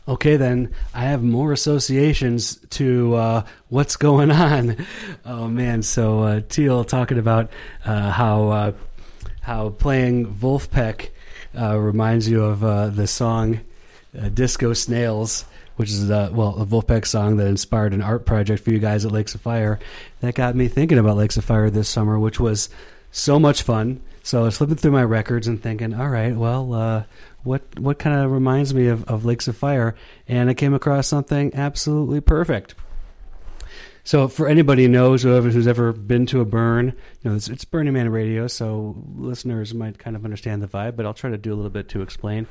Okay, then I have more associations to what's going on. Oh man, so Teal talking about how playing Wolfpack reminds you of the song Disco Snails, which is a Wolfpack song that inspired an art project for you guys at Lakes of Fire. That got me thinking about Lakes of Fire this summer, which was so much fun. So I was flipping through my records and thinking, all right, well, what kind of reminds me of Lakes of Fire? And I came across something absolutely perfect. So for anybody who knows, who's ever been to a burn, it's Burning Man Radio, so listeners might kind of understand the vibe, but I'll try to do a little bit to explain.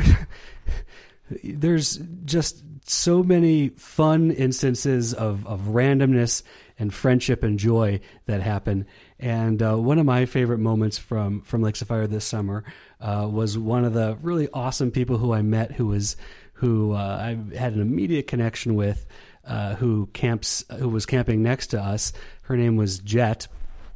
There's just so many fun instances of randomness and friendship and joy that happen. And one of my favorite moments from Lakes of Fire this summer was one of the really awesome people who I met, who I had an immediate connection with, who was camping next to us. Her name was Jet,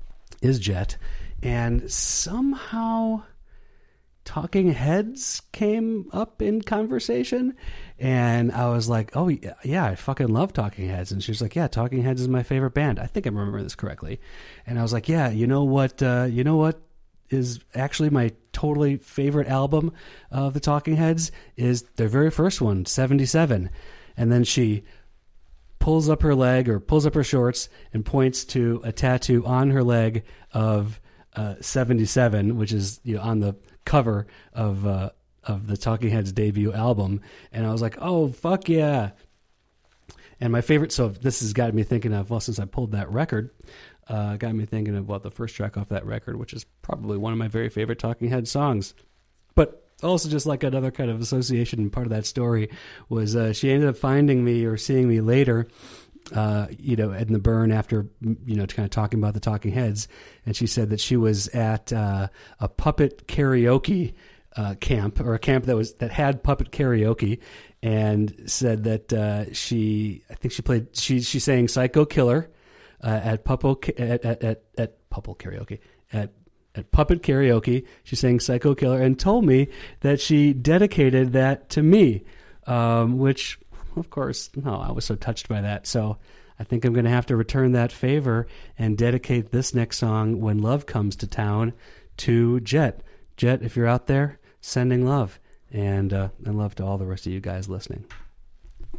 and somehow Talking Heads came up in conversation, and I was like, oh yeah, I fucking love Talking Heads. And she was like, yeah, Talking Heads is my favorite band. I think I remember this correctly. And I was like, yeah, you know what is actually my totally favorite album of the Talking Heads is their very first one, 77. And then she pulls up her leg or pulls up her shorts and points to a tattoo on her leg of 77, which is on the cover of the Talking Heads debut album. And I was like, oh fuck yeah. And my favorite, so this has got me thinking of, well, since I pulled that record, got me thinking about the first track off that record, which is probably one of my very favorite Talking Heads songs. But also just like another kind of association and part of that story was she ended up finding me or seeing me later in the burn after, kind of talking about the Talking Heads. And she said that she was at a puppet karaoke camp, or a camp that had puppet karaoke, and said that she sang Psycho Killer at puppet karaoke. At Puppet Karaoke, she sang Psycho Killer and told me that she dedicated that to me, which, of course, no, I was so touched by that. So I think I'm going to have to return that favor and dedicate this next song, When Love Comes to Town, to Jet. Jet, if you're out there, sending love, and love to all the rest of you guys listening.